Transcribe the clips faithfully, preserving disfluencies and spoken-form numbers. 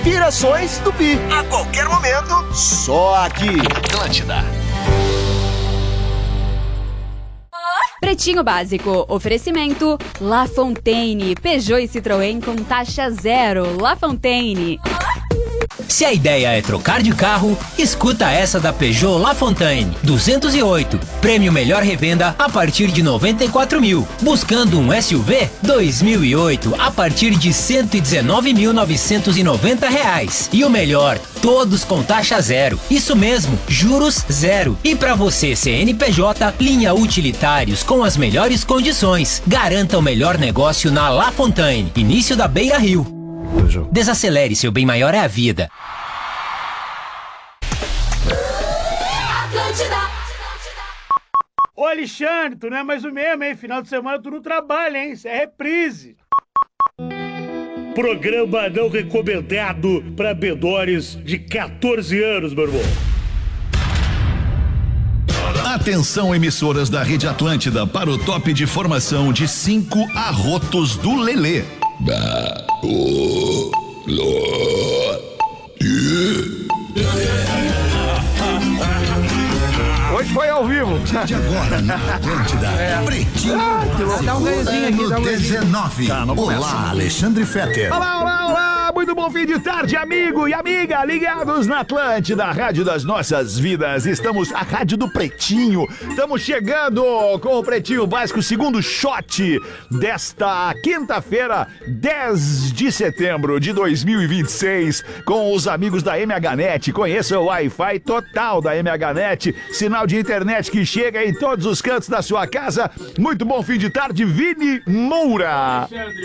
Pirações Tupi. A qualquer momento, só aqui. Atlântida. Pretinho Básico, oferecimento La Fontaine, Peugeot e Citroën com taxa zero. La Fontaine. Se a ideia é trocar de carro, escuta essa da Peugeot La Fontaine duzentos e oito. Prêmio Melhor Revenda a partir de noventa e quatro mil. Buscando um S U V? dois mil e oito a partir de cento e dezenove mil novecentos e noventa reais. E o melhor, todos com taxa zero. Isso mesmo, juros zero. E para você C N P J, linha utilitários com as melhores condições. Garanta o melhor negócio na La Fontaine. Início da Beira Rio. Desacelere, seu bem maior é a vida. Ô Alexandre, tu não é mais o mesmo, hein? Final de semana tu não trabalha, hein? Isso é reprise. Programa não recomendado pra menores de catorze anos, meu irmão. Atenção, emissoras da Rede Atlântida, para o top de formação de cinco arrotos do Lelê. Hoje foi ao vivo. De agora na Atlântida, é. Pretinho ah, dá um ganhozinho aqui, dá um dezenove. Tá, olá, Alexandre Fetter. Olá, olá, olá. Muito bom fim de tarde, amigo e amiga, ligados na Atlântida, a rádio das nossas vidas. Estamos, a rádio do Pretinho. Estamos chegando com o Pretinho Básico, segundo shot desta quinta-feira, dez de setembro de dois mil e vinte e seis, com os amigos da M H Net. Conheça o Wi-Fi total da M H Net, sinal de internet que chega em todos os cantos da sua casa. Muito bom fim de tarde, Vini Moura.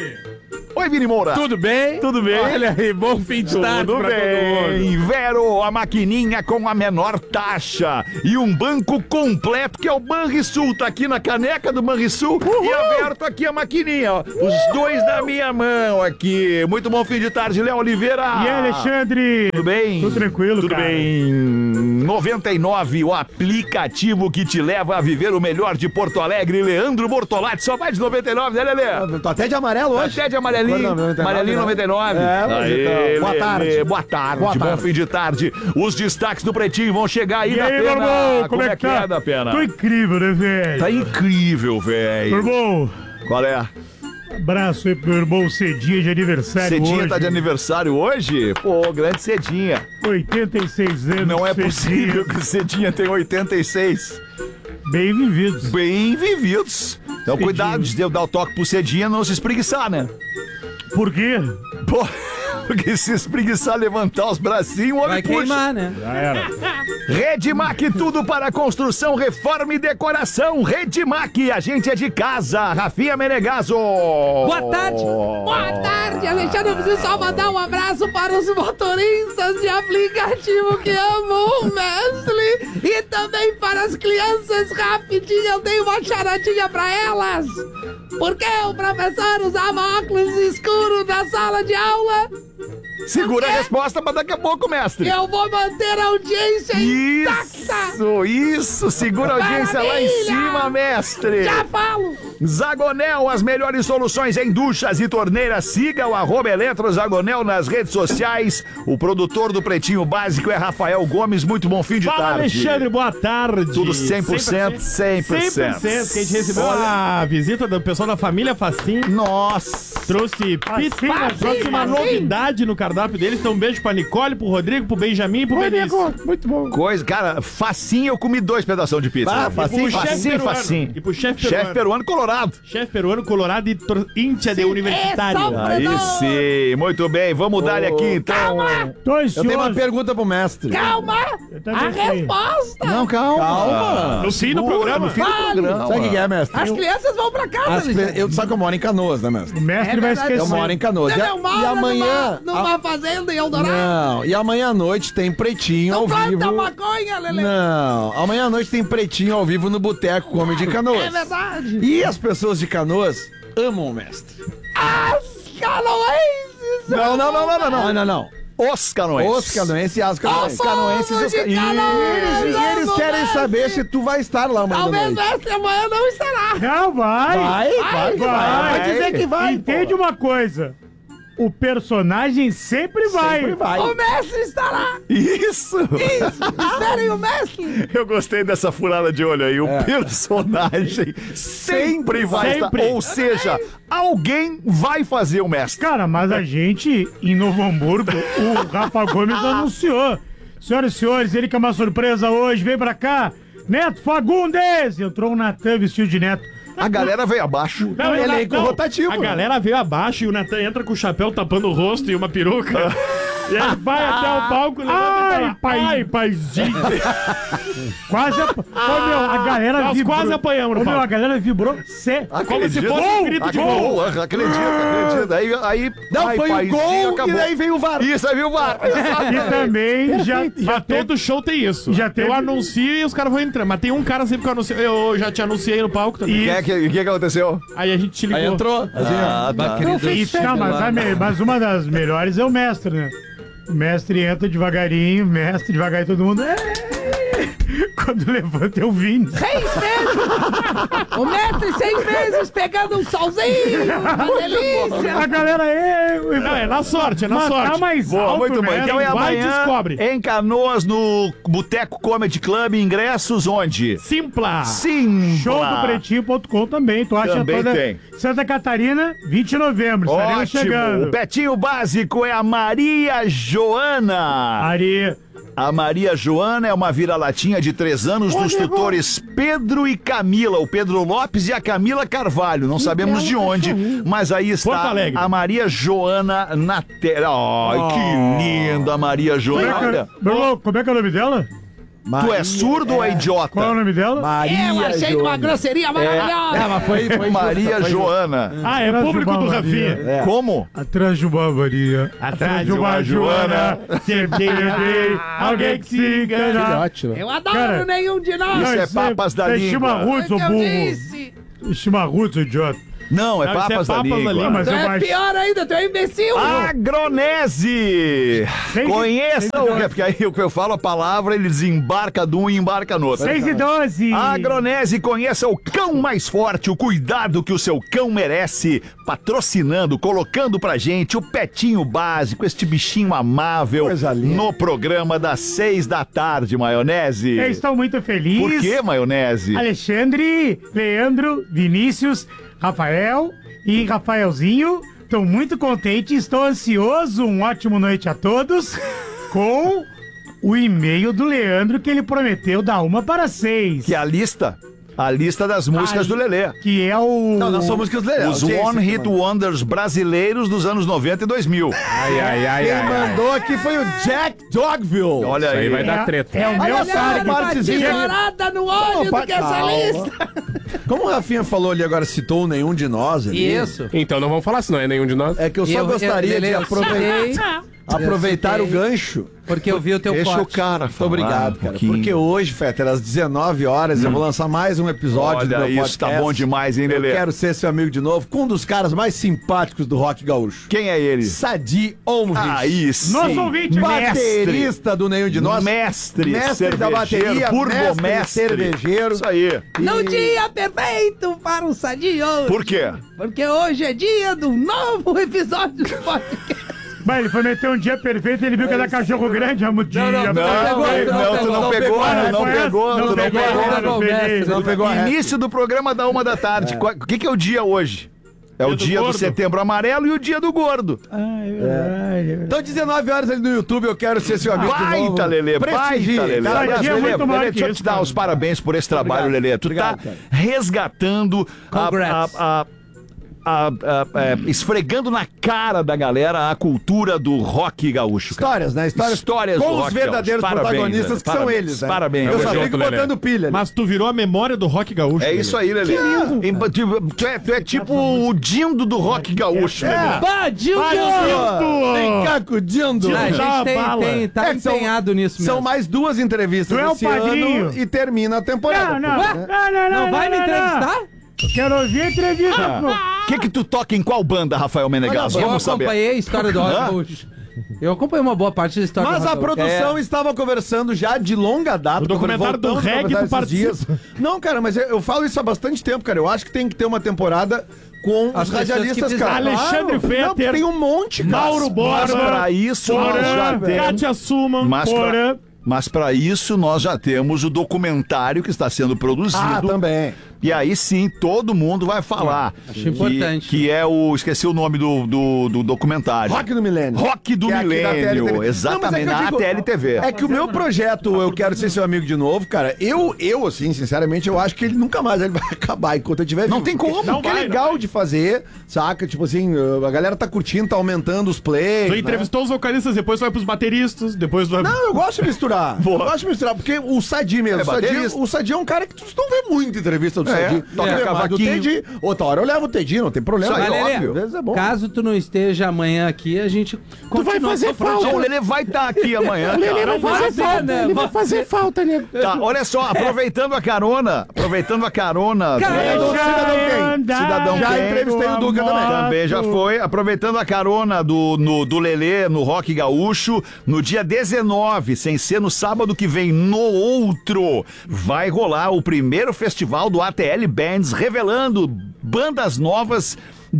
Oi, Vini Moura. Tudo bem? Tudo bem? Olha aí, bom fim de tarde Tudo pra bem. todo mundo. Vero, a maquininha com a menor taxa e um banco completo que é o Banrisul. Tá aqui na caneca do Banrisul. Uhul. E aberto aqui a maquininha, ó. Os dois na minha mão aqui. Muito bom fim de tarde, Léo Oliveira. E aí, Alexandre? Tudo bem? Tudo tranquilo, Tudo cara. bem. noventa e nove, o aplicativo que te leva a viver o melhor de Porto Alegre. Leandro Bortolatti, só vai de noventa e nove, né, Lelê? Tô até de amarelo hoje. Até de amarelinho. Amarelinho noventa e nove. É, Aê, boa Lelê. tarde. Boa tarde. Boa Bom tarde. fim de tarde. Os destaques do Pretinho vão chegar aí E da aí, meu Pena. irmão? Como é que tá? é da Pena? Tô incrível, né, velho? Tá incrível, Meu velho. irmão, Qual é? abraço aí pro meu irmão Cedinha de aniversário Cedinha hoje. tá de aniversário hoje? Pô, grande Cedinha. oitenta e seis anos. Não é Cedinha. possível que o Cedinha tenha oitenta e seis. Bem vividos. Bem vividos. Então, Cedinho. cuidado de eu dar o toque pro Cedinha não se espreguiçar, né? Por quê? Pô, porque se espreguiçar, levantar os bracinhos, o homem Vai puxa. queimar, né? Já era. Redmac, tudo para construção, reforma e decoração. Redmac, a gente é de casa. Rafinha Menegaso. Boa tarde. Boa tarde, Alexandre. Eu preciso só mandar um abraço para os motoristas de aplicativo que amam o mestre e também para as crianças. Rapidinho, eu dei uma charadinha para elas. Por que o professor usava óculos escuros na sala de aula? Segura a resposta para daqui a pouco, mestre. Eu vou manter a audiência intacta. Isso, isso. Segura a audiência lá em Maravilha. cima, mestre. Já falo. Zagonel, as melhores soluções em duchas e torneiras. Siga o arroba Eletrozagonel nas redes sociais. O produtor do Pretinho Básico é Rafael Gomes. Muito bom fim de Fala, tarde. Alexandre, boa tarde. Tudo cem por cento, cem por cento. cem por cento, que a gente recebeu a visita do pessoal da família Facim. Nossa. Trouxe pizza, Facim, trouxe uma Facim. novidade no cardápio deles. Então um beijo pra Nicole, pro Rodrigo, pro Benjamin e pro Benício. Muito bom. Coisa, cara, facinho eu comi dois pedaços de pizza. Ah, E pro facinho, chefe facinho, peruano. facinho. E pro chefe Chefe peruano. peruano colorado. Chefe peruano, colorado e tor- íntia de universitário. é só um- Aí sim, muito bem, vamos dar aqui então. Calma, Tô Eu tenho uma ansioso. pergunta pro mestre. calma. também A sei. resposta. Não, calma. Calma. No fim do Segura, programa. no fim do Fale. programa. Sabe o que que é, mestre? As Eu- crianças vão pra casa, as cri- Alexandre. Eu sabe que eu moro em Canoas, né, mestre? O mestre É vai verdade. Eu esquecer. moro em Canoas. Você E, a- não mora e amanhã. numa, numa fazenda em Eldorado? Não, e amanhã à noite tem pretinho Não ao planta vivo. maconha, Lelê. Não, amanhã à noite tem pretinho ao vivo no Boteco Come de Canoas. É verdade. E as pessoas de Canoas amam o mestre. As canoenses. Não, não, não, não, não, não, não, não. Os canoenses. Os canoenses e as Os canoenses. canoenses e os E eles, e eles querem saber se tu vai estar lá amanhã à Talvez noite. mestre amanhã não estará. Não, vai. Vai, vai, vai. Vai dizer que vai. Entende pô. uma coisa. o personagem sempre vai. Sempre vai. O mestre está lá! Isso! Isso! Esperem o mestre! Eu gostei dessa furada de olho aí. O personagem sempre vai Sempre. estar. Ou seja, alguém vai fazer o mestre. Cara, mas a gente, em Novo Hamburgo, o Rafa Gomes anunciou. Senhoras e senhores, ele que é uma surpresa hoje, vem pra cá. Neto Fagundes! Entrou o Natan vestido de Neto. A galera veio abaixo. Não, Ele ele é com rotativo, A né? galera veio abaixo e o Natan entra com o chapéu tapando o rosto e uma peruca. E ele vai até o palco levanta e Ai, fala, pai. Ai, paizinho. Quase. Ap... Ô, meu, a galera Nós vibrou. quase apanhamos no Ô, meu, palco. a galera vibrou. Cê... Como se fosse um grito de Acabou, gol. Acredita, acredita. Aí, aí Não, ai, foi o paizinho, gol acabou. e daí veio o V A R. Isso, aí veio o V A R. E também já, já Mas teve... todo show tem isso. Já teve- Eu anuncio e os caras vão entrando. Mas tem um cara sempre que eu anuncio. Eu já te anunciei no palco também. O que, é que, que que aconteceu? Aí a gente te ligou. Aí entrou. Ah, tá. Isso, não, mas, a me- mas uma das melhores é o mestre, né? O mestre entra devagarinho, o mestre devagarinho, todo mundo. "É". Quando levanta eu vim. Seis meses! O mestre, seis meses, pegando um solzinho! Uma delícia! A galera é. Não, é na sorte, é na Mas sorte. tá mais Boa, alto, muito bom. né? Então é Vai e amanhã descobre. em Canoas, no Boteco Comedy Club. Ingressos onde? Simpla. Sim. show do pretinho ponto com também. Tu acha Também toda. tem. Santa Catarina, vinte de novembro. Estaremos Ótimo. chegando. O Petinho Básico é a Maria Joana. Ari. A Maria Joana é uma vira-latinha de três anos dos tutores Pedro e Camila. O Pedro Lopes e a Camila Carvalho. Não sabemos de onde, mas aí Porto está Alegre. a Maria Joana na tela. Ai, que linda a Maria Como Joana. é, Olha, que, Bruno, como é que é o nome dela? tu é surdo ou é idiota? Qual é o nome dela? Maria Eu achei uma Joana. grosseria maravilhosa! É, mas foi, foi Maria justa, foi Joana. Ah, é público do Rafinha. É. Como? Atrás de uma Maria. Atrás de uma Joana, sempre tem alguém que se engana. Filhote, né? Eu adoro Cara, nenhum de nós! Isso é papas da língua. Chimarruts, ô eu burro. disse! Chimarruts, ô idiota. Não, é Não, isso é papas da papas da língua. língua. Mas Tu eu é acho. pior ainda, tu é imbecil! Agronese! Seis- Conheça o que, porque aí o que eu falo a palavra, ele desembarca de um e embarca no outro. seis e doze. Agronese, conheça o cão mais forte, o cuidado que o seu cão merece, patrocinando, colocando pra gente o Petinho Básico, este bichinho amável, Coisa linda. no programa das seis da tarde, Maionese. Eu estou muito feliz. Por que, Maionese? Alexandre, Leandro, Vinícius, Rafael e Rafaelzinho. Estou muito contente, estou ansioso. Um ótimo noite a todos. Com o e-mail do Leandro que ele prometeu dar uma para seis. Que é a lista, a lista das músicas Ai, do Lelê. Que é o. Não, não são músicas legais. Os One Hit Wonders brasileiros dos anos noventa e dois mil. Ai, ai, ai, Quem ai, ai. mandou aqui foi o Jack Dogville. Olha Isso aí aí. vai é, dar treta. É o meu Olha target. uma partezinha. tesourada no olho Não, do que essa calma. lista! Como o Rafinha falou ali agora, citou nenhum de nós ali. Isso! Então não vamos falar se não é nenhum de nós. É que eu só Eu- gostaria eu- de eu aproveitar, aproveitar eu o citei. gancho. Porque eu vi o teu Deixa o pote. cara Muito falar obrigado, um cara. pouquinho. Porque hoje, Fetter, às dezenove horas, eu vou lançar mais um episódio Olha do meu isso, podcast. tá bom demais, hein, Eu Lelê? quero ser seu amigo de novo, com um dos caras mais simpáticos do rock gaúcho. Quem é ele? Sadi Olmrich. Aí sim. Nosso ouvinte, baterista do Nenhum de Nós. Mestre, mestre da bateria, cervejeiro, mestre burgomestre. cervejeiro. Isso aí. No dia perfeito para o Sadio! Por quê? Porque hoje é dia do novo episódio do podcast. Mas ele foi meter um dia perfeito e ele viu que era cachorro grande. Vamos dia. não, Não, pegou, não, não tu pegou, não não pegou, pegou, não não pegou, tu não pegou, pegou. não Não peguei. Não pegou a reta. Início do programa da uma da tarde. Qual- O que, que é o dia hoje? É o Dia do dia do gordo. Setembro Amarelo e o dia do gordo. Ai, verdade. Então, dezenove horas ali no YouTube, eu quero ser seu amigo de novo. Baita, Lelê, Prestigie, baita, Lelê. tá? Aliás, dia é Lelê, muito maior Lelê, que deixa eu isso, te dar cara. os parabéns por esse trabalho, Obrigado. Lelê. Tu Obrigado, tá cara. resgatando, a, Congrats. a- a- a- a- é, esfregando na cara da galera a cultura do rock gaúcho. cara. Histórias, né? Histórias, Histórias do com os rock verdadeiros gaúcho. Parabéns, protagonistas Lelê. que são Parabéns, eles, né? parabéns. Eu só Tamo fico junto, Lelê. botando pilha. ali. Mas tu virou a memória do rock gaúcho. É Lelê. isso aí, Lelê. Em- Tu, tu é, tu é tipo o Dindo do rock gaúcho, Lelê. Bah, Dildo! Vem cá com o Dindo. A gente tem, bala. tem, tá É que são- empenhado nisso mesmo. São mais duas entrevistas Tu é o esse padrinho. ano e termina a temporada. Não, não, pô, não, né? não, não, Não vai me entrevistar? Quero ouvir a entrevista. pô. O que que tu toca em qual banda, Rafael Menegas? Eu Vamos saber. acompanhei a história do rock Hã? gaúcho. Eu acompanhei uma boa parte da história Mas do a Rafael. produção estava conversando já de longa data. O documentário do voltamos a reggae, conversar tu esses dias. Não, cara, mas eu, eu falo isso há bastante tempo, cara. Eu acho que tem que ter uma temporada com As os pessoas radialistas, que cara. Alexandre Claro. Não, Fetter, tem um monte, cara. Mauro Mas Borba, pra isso nós já Porã, temos... Kátia Suman, Mas pra, Porã. mas pra isso nós já temos o documentário que está sendo produzido. Ah, também. E aí sim, todo mundo vai falar. Acho que, importante. Que é o... Esqueci o nome do, do, do documentário. Rock do Milênio. Rock do Que é aqui da T L T V. Milênio. Exatamente, Não, mas é que eu na digo- T L T V. É que o meu projeto, Eu Quero Ser Seu Amigo de Novo, cara, eu, eu assim, sinceramente, eu acho que ele nunca mais ele vai acabar enquanto eu tiver Não vivo. tem como. Porque Não é vai, legal não de fazer, saca? Tipo assim, a galera tá curtindo, tá aumentando os plays. Tu né? entrevistou os vocalistas, depois vai pros bateristas, depois vai... Não, eu gosto de misturar. Eu gosto de misturar, porque o Sadi mesmo. É o, Sadi, baterista. o Sadi é um cara que tu não vê muito entrevista do É, Sadi. toca Tu vê mais do cavaquinho. Teddy. Outra hora eu levo o Teddy, não tem problema. Isso aí, é óbvio. óbvio. Às vezes é bom. Caso tu não esteja amanhã aqui, a gente Tu vai fazer falta. Não, o Lelê vai estar aqui amanhã. cara. fazer falta, Ele vai fazer falta, nego. Tá, olha só, aproveitando a carona, aproveitando a carona. Cidadão, do- cidadão quem? Cidadão Já quem? entrevistei o Duca também. Também já foi. Aproveitando a carona do, no, do Lelê no Rock Gaúcho, no dia dezenove, sem ser no sábado que vem, no outro, vai rolar o primeiro festival do A T L Bands, revelando bandas novas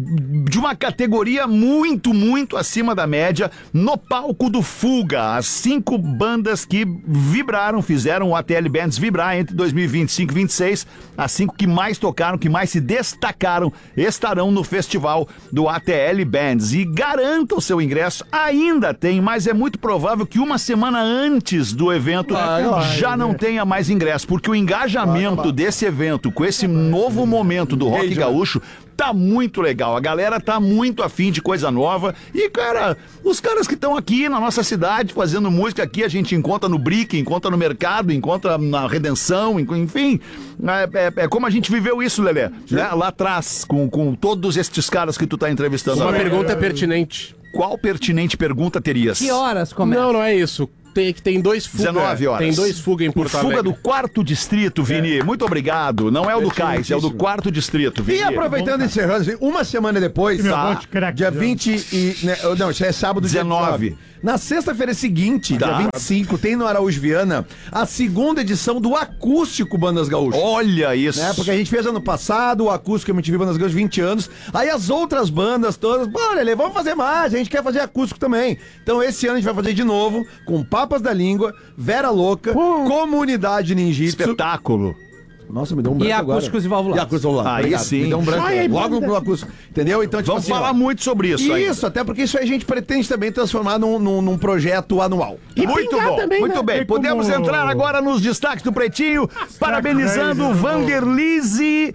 de uma categoria muito, muito acima da média no palco do Fuga. As cinco bandas que vibraram, fizeram o A T L Bands vibrar entre dois mil e vinte e cinco e vinte e seis. As cinco que mais tocaram, que mais se destacaram, estarão no festival do A T L Bands. E garanta o seu ingresso. Ainda tem, mas é muito provável que uma semana antes do evento já não tenha mais ingresso, porque o engajamento desse evento com esse novo momento do Rock Gaúcho tá muito legal, a galera tá muito afim de coisa nova e, cara, os caras que estão aqui na nossa cidade fazendo música aqui, a gente encontra no Brick, encontra no Mercado, encontra na Redenção, enfim, é, é, é como a gente viveu isso, Lelê, né? Lá atrás, com, com todos estes caras que tu tá entrevistando. Uma agora. pergunta pertinente. Qual pertinente pergunta terias? Que horas começa? Não, não é isso. Tem, que tem dois fuga. dezenove horas. Tem dois fuga em O Porto Fuga Alegre. do quarto distrito, Vini. Muito obrigado. Não é o do Cais, é o do quarto distrito, Vini. E aproveitando e encerrando, assim, uma semana depois, Meu tá? voto craque, Dia já. vinte e... Né, não, isso é sábado, dia dezenove. dezenove. Na sexta-feira seguinte, Tá. dia vinte e cinco, tem no Araújo Viana a segunda edição do Acústico Bandas Gaúchas. Olha isso. Né? Porque a gente fez ano passado o Acústico M T V Bandas Gaúchas vinte anos. Aí as outras bandas todas, pô, Lelê, vamos fazer mais, a gente quer fazer acústico também. Então esse ano a gente vai fazer de novo, com Papas da Língua, Vera Louca, Comunidade Ninjitsu. Espetáculo. Nossa, me deu um branco E agora. acústicos e valvulados. E acústicos e valvulados. Aí Obrigado. sim. Me deu um branco. Ai, Logo no acústico. Entendeu? Então, tipo Vamos assim, falar ó, muito sobre isso aí. Isso, até porque isso aí a gente pretende também transformar num, num, num projeto anual. Muito bom, muito bem. Tem como- Podemos entrar agora nos destaques do Pretinho, parabenizando Vanderlise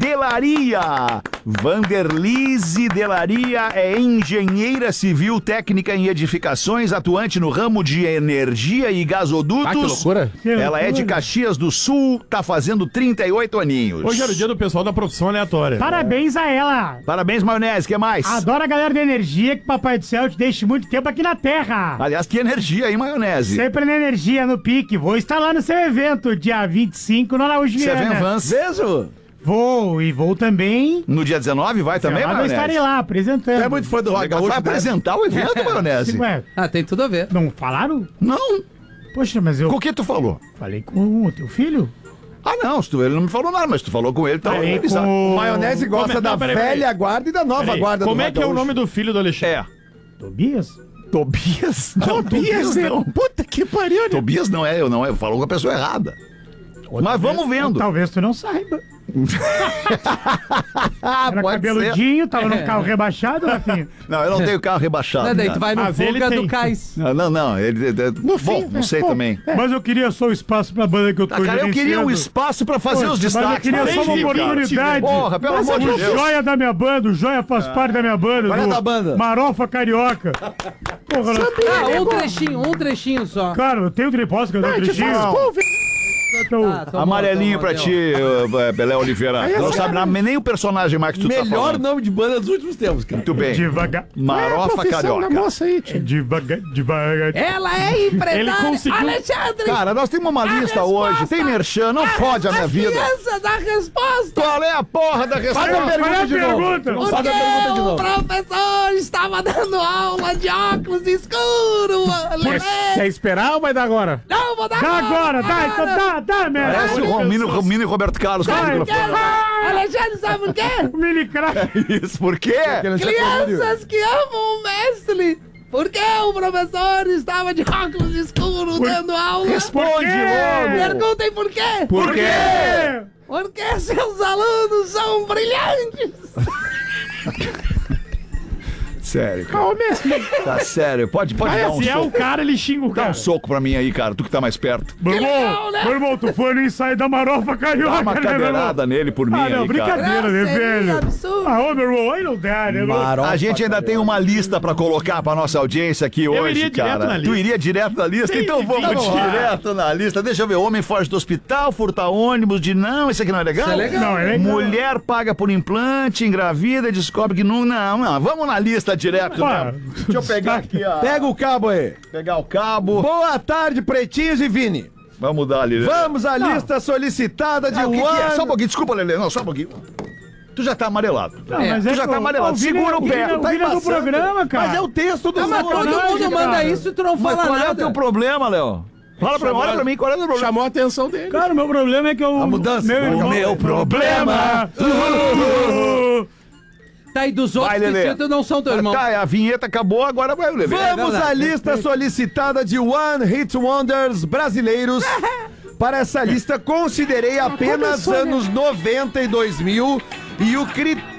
Delaria. Vanderlise Delaria é engenheira civil técnica em edificações, atuante no ramo de energia e gasodutos. Ah, que loucura. Que Ela é de loucura. Caxias do Sul, tá fazendo trinta e oito aninhos. Hoje era o dia do pessoal da profissão aleatória. Parabéns a ela. Parabéns, Maionese, que mais? Adoro a galera da energia, que Papai do Céu te deixe muito tempo aqui na Terra. Aliás, que energia, hein, Maionese? Sempre na energia, no pique. Vou estar lá no seu evento, dia vinte e cinco, no Araújo Você vem Viana. Vans. Vejo. Vou, e vou também. No dia dezenove vai também, Eu Maionese? estarei lá, apresentando. Tu é muito fã do Rock Legal, Gaúcho, vai né? apresentar o evento, Maionese? Ué, Ah, tem tudo a ver. não falaram? Não. Poxa, mas eu Com o que tu falou? falei com o teu filho. Ah, não, tu, ele não me falou nada, mas tu falou com ele, tá Falei organizado. com o... Maionese gosta Como é- da não, peraí, peraí. velha guarda e da nova Peraí, guarda como do é Rock que é o Gaúcho. nome do filho do Alexandre? É. Tobias? Tobias? Não, Tobias não. Puta que pariu, né? Tobias não é, eu não é. Falou com a pessoa errada. Mas vamos vendo. Talvez tu não saiba. Ah, Era pode ser. cabeludinho, tava num É. carro rebaixado, Rafinha. Não, eu não tenho carro rebaixado. Não, daí cara. tu vai no Mas ele fuga tem. do cais. Não, não, não. Ele, ele- bom, fim, não sei bom, também. Mas eu queria só o espaço pra banda que eu tô Ah, cara, eu queria um gerenciando. espaço pra fazer Poxa, os mas eu destaques. queria pra só uma gente, cara. oportunidade. Porra, pelo Mas amor de o Deus. Joia da minha banda, o Joia faz parte da minha banda. Qual é do da banda? Marofa Carioca. Porra, nós... Ah, um trechinho, um trechinho só. Claro, eu tenho tripós que eu dou um trechinho. Tá, tomou, Amarelinho tomou, pra deu. ti, uh, Belé Oliveira. Tu não sabe nada, nem o personagem mais que tu tá Melhor falando. nome de banda dos últimos tempos, cara. Muito bem. Devagar. Marofa Carioca. moça aí, tio. Devagar, devagar. Ela é empresária. Ele conseguiu- Alexandre! Cara, nós temos uma a lista resposta- hoje. Tem merchan, não fode a minha as vida. crianças da resposta! Qual é a porra da resposta? Faz a pergunta Qual é a de novo. pergunta? Não Porque faz a pergunta de o novo. professor estava dando aula de óculos escuro, Lelê. Quer esperar ou vai dar agora? Não, vou dar Dá agora, dá, então dá, dá, merda. Parece o Romino, Romino e Roberto Carlos com o Vai, microfone. Alexandre, sabe por quê? O mini crack. Isso, por quê? Crianças que amam o mestre. Porque o professor estava de óculos escuros dando aula. Responde logo. Perguntem por quê? Por quê? Porque seus alunos são brilhantes. Sério, cara. Tá sério. Pode, pode dar um Se é o soco. cara, ele xinga o Dá cara. um soco pra mim aí, cara. Tu que tá mais perto. Meu irmão, legal, né? meu irmão, tu foi no ensaio da Marofa Carioca, Dá uma né, meu irmão? cadeirada nele por mim Ah, não, aí, cara. brincadeira, né, Seria velho? absurdo. Ah, ô, meu irmão, aí não dá, né, meu? A gente ainda tem uma lista pra colocar pra nossa audiência aqui hoje, iria direto cara. na lista. Tu iria direto na lista? Sim, Então vamos vamos lá. direto na lista. Deixa eu ver. Homem foge do hospital, furta ônibus de não, isso aqui não é legal? Isso é legal. Não, é legal. Mulher paga por implante, engravida e descobre que não. Não, não. Vamos na lista direto, Pá. né? Deixa eu pegar aqui, ó. Pega o cabo aí. Pegar o cabo. Boa tarde, pretinhos e Vini. Vamos dar ali. Vamos à lista solicitada de Ah, o que, que é? One. Só um pouquinho, desculpa, Lelê. Não, só um pouquinho. Tu já tá amarelado. Não, mas tu é já que tá o- amarelado. o Vini- Segura o o pé. Vini- o Tá Vini é do embaçando. programa, cara. Mas é o texto do Ah, mas todo Sacanagem, mundo manda cara. isso e tu não Mas fala qual é o nada. teu problema, Léo? Fala pra mim, olha pra mim, qual é o teu problema? Chamou a atenção dele. Cara, o meu problema é que eu... A mudança. Meu O irmão... meu problema. Tá, e dos outros Vai, que Lelê. citam não são teu irmão. Tá, a vinheta acabou, agora vai o Lelê. Vamos à lista solicitada de One Hit Wonders brasileiros. Para essa lista, considerei apenas anos noventa e dois mil e o critério.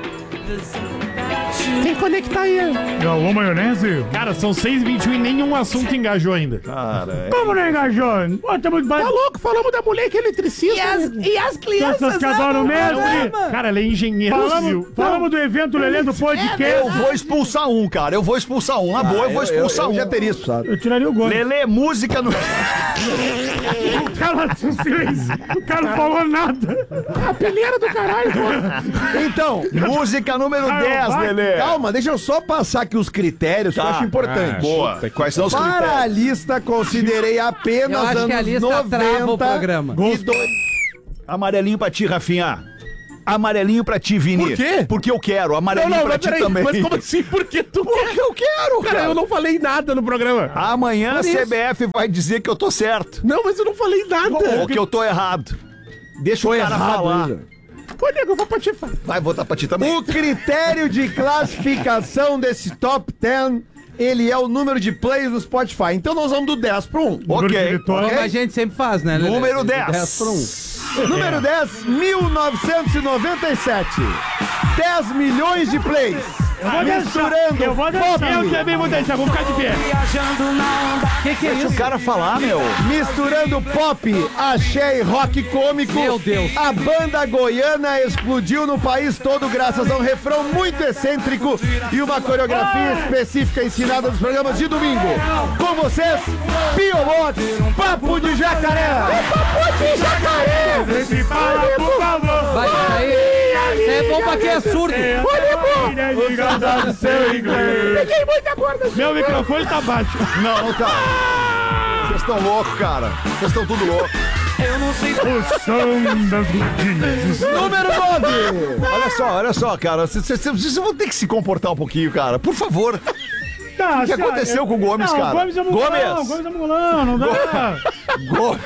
Tem que conectar aí. Galvão Maionese? Cara, são seis e vinte e um e nenhum assunto engajou ainda. Cara, Como não engajou? Pô, tá muito Tá baixo. louco? Falamos da mulher que é eletricista. E as, e as crianças Essas que adoram amam o mestre. programa. Cara, ela é engenheiro Falamos, civil. falamos do evento Lelê do podcast. eu vou expulsar um, cara. Eu vou expulsar um. Na boa, eu vou expulsar eu, um. eu já teria expulsado. Eu tiraria o gol. Lelê, música no. O cara, silêncio. O cara não falou nada. A peleira do caralho. Então, Música número Ah, dez, vai. Lelê. calma, deixa eu só passar aqui os critérios que eu Tá. acho importante. Boa. Quais são os Para a critérios? lista, considerei Eu apenas acho que a anos lista trava o noventa programa. e dois. Amarelinho pra ti, Rafinha. Amarelinho pra ti, Vini. Por quê? Porque eu quero. Amarelinho Não, não, pra mas ti peraí. também. Mas como assim? Por que tu Porque eu quero, Cara, cara. eu não falei nada no programa. Amanhã a Por C isso. B F vai dizer que eu tô certo. Não, mas eu não falei nada. Ou que eu tô errado. Deixa o cara errado falar. ainda. Ô, nego, eu vou patifar. Vai votar pra ti também. O critério de classificação desse top dez, ele é o número de plays no Spotify. Então nós vamos do dez para um. Número de Ok. vitória. Como a gente sempre faz, né, Lelê? Número De dez. para um. Número dez, mil novecentos e noventa e sete. dez milhões de plays. vou Misturando Eu vou pop, deixar. Eu também vou deixar. Vou ficar de pé. Que que é Deixa isso? o cara falar, meu. misturando pop, axé e rock cômico. Meu Deus. A banda goiana explodiu no país todo graças a um refrão muito excêntrico e uma coreografia específica ensinada nos programas de domingo. Com vocês, Piobox, Papo de Jacaré. Papo de Jacaré. Se fala, por favor. Vai, aí. Isso é bom pra quem é surdo. Peguei muita corda. Meu microfone tá baixo. Não, não tá. Vocês estão loucos, cara. Vocês estão tudo loucos. O som das gordinhas. Número nove. Olha só, olha só, cara. Vocês, vocês, vocês vão ter que se comportar um pouquinho, cara. Por favor. Tá, O que aconteceu com o Gomes, não, cara? Gomes é mongolão, Gomes. Gomes é mongolão, não dá. Go-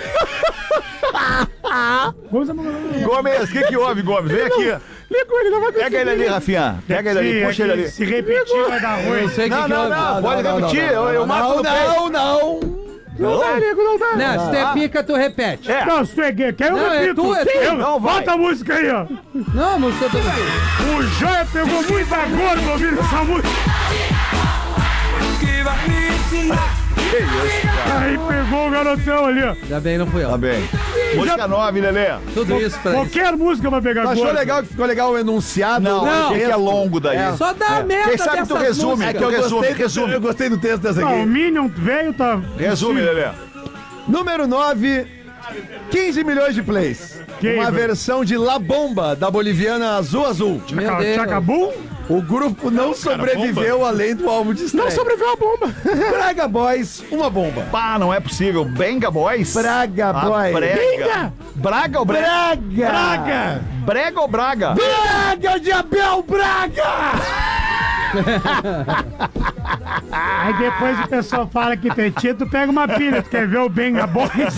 Gomes é mongolão. Gomes, o que, que houve, Gomes? Vem aqui. Pega ele ali, Rafinha. Pega ele ali, Sim, puxa é ele que ali. Se repetir vai dar ruim. Não sei o que Não, que não, houve. não. Pode não, repetir. não, Eu, eu mato Não, no peito. não, não. Não, Não, se tu é pica, tu repete. É. Não, se tu é gay, quer eu Não, é repito. tu, é tu. Eu- Não, vai. Bota a música aí, ó. Não, mas eu tô... O Joia pegou muita gorda ouvindo essa música. Que isso, cara. Aí pegou o garotão ali, ó. Ainda bem, não fui Tá eu. bem. Música nove, Lelê. Tudo isso pra isso. Qualquer música vai pegar Tu achou gorda. legal que ficou legal o enunciado? Não, Não. achei que é longo daí. Só dá a merda Quem sabe tu dessas resume, músicas. É que tu eu resume, gostei, resume. eu gostei do texto dessa Não, o aqui. Minion velho tá... Resume, Lelê. Número nove, quinze milhões de plays. Que Uma isso? versão de La Bomba, da boliviana Azul Azul. Meu Deus. Chacabum? O grupo não sobreviveu além do álbum de estreia. Não sobreviveu a bomba. Braga Boys, uma bomba. Pá, não é possível. Benga Boys? Braga Ah, Boys. Brega. Braga ou Brega? Braga. Braga! Brega ou Braga? Braga de Abel Braga! Aí depois o pessoal fala que tem título, pega uma pilha. Tu quer ver o Benga Boys?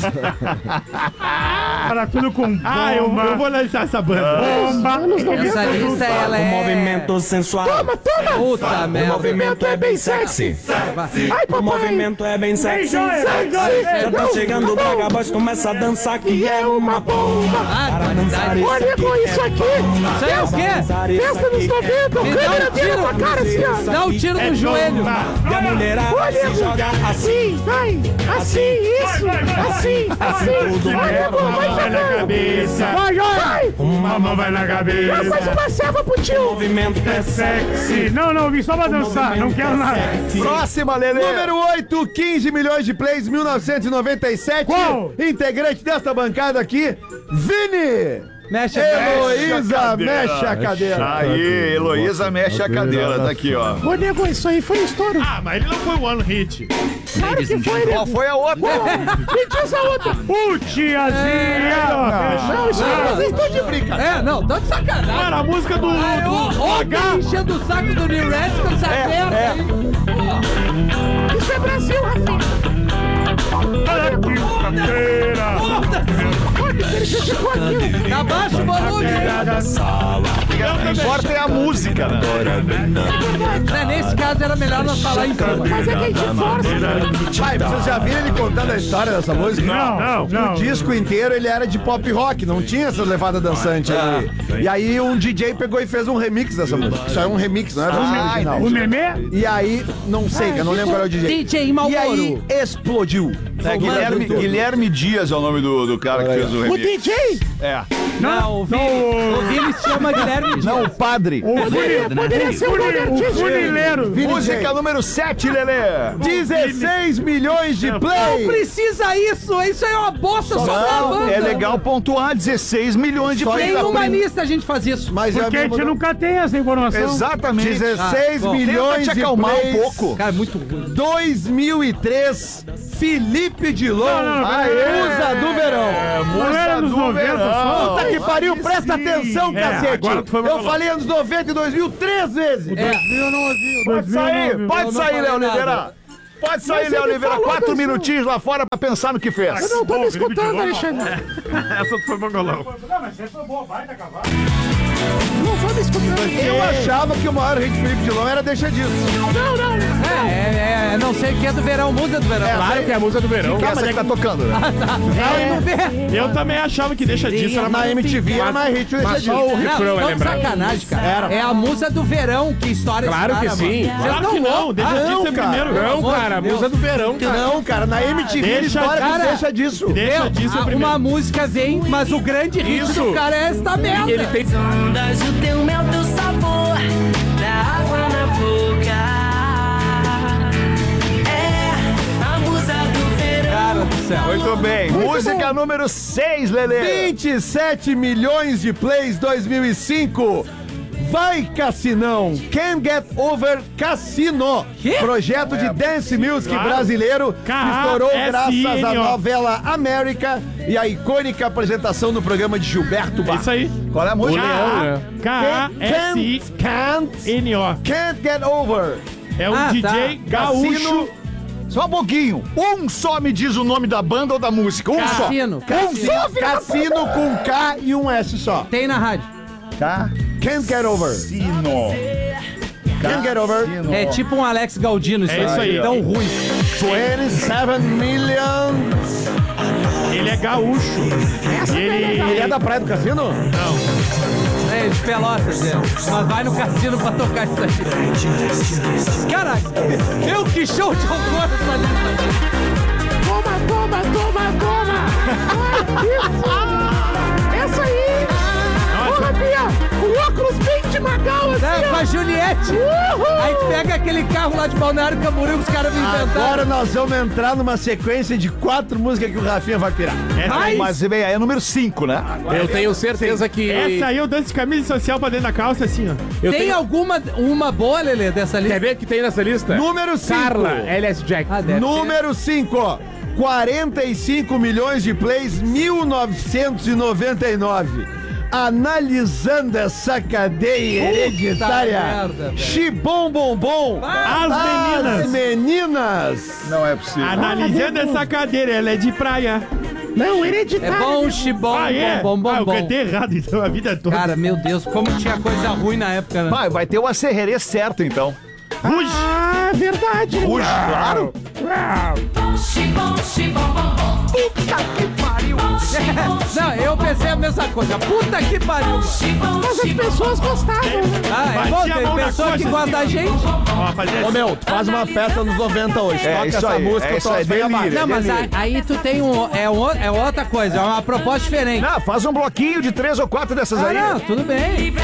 Fala tudo com bomba. Ah, eu, eu vou lançar essa banda. Bomba. Essa lista, ela é... Movimento sensual. Toma, toma. Puta O merda. movimento é bem sexy. Ai, O papai. movimento é bem sexy. joia, bem joia. Já tá chegando o Braga Boys, começa a dançar que é uma bomba. Barbaridade. Olha com isso aqui. Isso aí é o quê? Festa dos noventa. O Me dá câmera um vira tiro. tua cara assim, ó. Dá um tiro no joelho. E a mulherada Olha, se joga assim. assim, vai. Assim, isso. Assim, assim. Olha, Uma vai mão vai na jogando. cabeça. Vai, vai. Uma mão vai na Já faz cabeça. uma serva pro O tio. movimento é Sexy. Não, não, vim só pra dançar. Não quero nada. Próxima, Lelê. Número oito, quinze milhões de plays, mil novecentos e noventa e sete. Qual? Integrante desta bancada aqui, Vini. Mexe a Heloísa, mexe a cadeira. Aí, Heloísa mexe a cadeira. Tá aqui, ó. Ô, nego, isso aí foi estouro. Ah, mas ele não foi one hit. Claro que foi, Qual nego. foi a outra? Me diz a outra. Uh, tiazinha. Não, isso aí vocês estão de brincadeira. É, não, tá de sacanagem. Cara, a música do... Ai, do ó, ó, enchendo o saco do New Red com essa merda aí. Isso é Brasil, Rafinha. Olha aqui, cadeira. Olha, ele criticou aquilo. Abaixa o volume. O que importa é a música, né? Né, nesse caso era melhor nós falar em cima. Mas é que a gente força. Pai, vocês já viram ele contando a história dessa música? Não, não, não. O disco inteiro ele era de pop rock, não tinha essa levada dançante aí. E aí um D J pegou e fez um remix dessa música. Isso é um remix, não é a versão original. O Memê? E aí, não sei, que eu não lembro qual era o D J. D J E Malboro. aí, explodiu. É, Guilherme, Guilherme Dias é o nome do, do cara que fez o O remix. D J É. Não, o Vini, o Vini se chama Guilherme Dias. Não, o padre. poderia, poderia ser o Roger O T G. funileiro. Música número sete, Lelê. dezesseis milhões de Não play. precisa isso, isso aí é uma bosta só da Não, banda. é legal pontuar dezesseis milhões de Só plays. Nenhuma da- lista a gente faz isso. Mas é Porque a gente mesmo- nunca tem essa informação. Exatamente. dezesseis Ah, bom. milhões Tenta te de acalmar plays. um pouco. Cara, é muito ruim. dois mil e três, Felipe Dilon, Não, não, não, a peraí. musa do verão. É, Não era nos do noventa verão. só? Puta que pariu, presta sim. atenção, É, cacete. agora tu foi Eu maluco. falei anos noventa e dois mil três vezes. É. Eu não ouvi. Pode sair, pode Eu não sair, falei Léo nada. Oliveira. Pode sair, Mas Léo ele Oliveira. falou Quatro desse- minutinhos lá fora pra pensar no que fez. Eu não tô me Bom, Felipe escutando, Dilon. Alexandre. Essa foi mongolão. Não, mas você foi boa, vai, tá cavalo. Não tô me escutando. Eu achava que o maior hit de Felipe Dilon era Deixa Disso. Não, não. É, é, é, não sei o que é do verão, musa do verão. Claro que é a música do verão. Que é essa que tá tocando, né? Não, não vê. Eu também achava que deixa disso era Na mais... M T V era mais hit o Deixa Mas só Disso. o refrão Não, é não lembrado. sacanagem, cara. É a musa do verão, que história Claro esse que cara, sim. mano. Claro que não, deixa Ah, disso não, é cara. primeiro. Não, amor cara, a de Deus. música do verão, cara. Não, cara, na M T V a Deixa- história cara, que Deixa Disso. Deixa Meu, disso é a- primeiro. uma música vem, mas o grande hit Isso. do cara é esta merda. Ele tem... Ondas, o teu mel, teu sabor, da água na boca. É a musa do verão. Cara do céu. Muito bem. Música número seis, Lelê. vinte e sete milhões de plays dois mil e cinco. Vai Cassinão, Can't Get Over Cassino. Quê? Projeto de dance music Claro. brasileiro que K A estourou S I N O. graças à novela América e à icônica apresentação no programa de Gilberto É Bar. isso aí. Qual é a música? K A S I Can't, N O. can't Get Over. É um Ah, D J tá. gaúcho. Cassino. Só um pouquinho. Um só me diz o nome da banda ou da música. Um Cassino. só. Um só, filho da Cassino com K e um S só. Tem na rádio. Tá. Can't Get Over. Cassino. Can't Get Over. É tipo um Alex Galdino isso É isso aí. Tão ruim. vinte e sete millions. Ele é gaúcho. E ele... Ele é da Praia do Cassino? É, de Pelotas, né? Mas vai no cassino pra tocar isso aí. Caraca, meu, que show de horror essa lista. Toma, toma, toma, toma. Ai, isso. Essa aí. Ô, Rafinha, o óculos bem de Magal, assim, É, com ó. a Juliette. Uhul. Aí tu pega aquele carro lá de Balneário Camboriú que os caras me inventaram. Agora nós vamos entrar numa sequência de quatro músicas que o Rafinha vai pirar. Essa aí, mas vem aí é número cinco, né? Eu tenho certeza que... Essa aí eu danço de camisa social pra dentro da calça, assim, ó. Eu Tem tenho... alguma uma boa, Lelê, dessa lista? Quer ver que tem nessa lista? Número cinco. Carla, L S Jack. Ah, deve Número cinco. quarenta e cinco milhões de plays, mil novecentos e noventa e nove. Analisando essa cadeia Puta hereditária. merda, velho. Xibom Bom Bom. As meninas. As meninas. Não é possível. Analisando essa cadeira, ela é de praia. Não, É hereditário. bom, xibom, Ah, é? bom, bom, ah, bom, eu bom. cantei errado, então, a vida toda. Cara, meu Deus, como tinha coisa ruim na época, né? Vai, vai ter o acerrerê certo, então. Ruge. Ah, verdade. Ruge, claro. Não, eu pensei a mesma coisa. Puta que pariu. Mas as pessoas gostavam, né? Ah, é bom, Batia a tem mão na pessoa que coxa, gosta da assim, gente. Ó, fazer Ô meu, tu faz uma festa nos noventa hoje. É, Toca isso essa aí, música, é eu isso tô aí, bem delírio. abaixo. Não, mas aí, aí tu tem um. É, um, é outra coisa, é uma proposta diferente. Não, faz um bloquinho de três ou quatro dessas Ah, aí. não, tudo bem.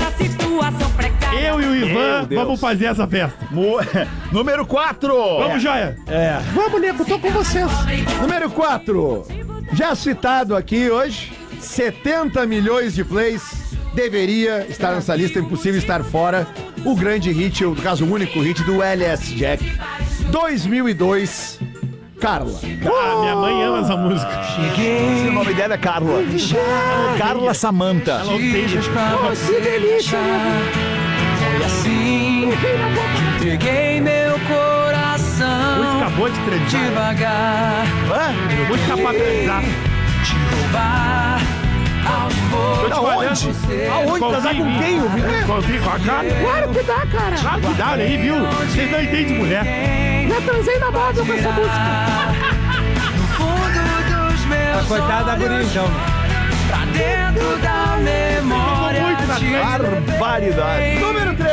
Eu e o Meu Ivan Deus. vamos fazer essa festa. Mo- Número quatro. Vamos, joia. É. Vamos, nego, tô com vocês. Número quatro. Já citado aqui hoje, setenta milhões de plays. Deveria estar nessa lista, impossível estar fora. O grande hit, no caso, o único hit do L S Jack. dois mil e dois, Carla. Ah, minha mãe ama essa música. O nome dela é Carla. Carla Samanta. Ela odeia. Que delícia, nego. Assim, entreguei meu coração Música boa de transar. devagar, Música pra transar. te roubar aos poucos. Aonde? Aonde? Casar com quem? O Vitor? Consigo com a cara? Claro que dá, cara. Claro que dá, olha aí, viu? Vocês não entendem de mulher. Já transei na moda com essa música. No fundo dos meus A coitada da guria, olhos, então. pra dentro da memória muito na te Barbaridade. Número três.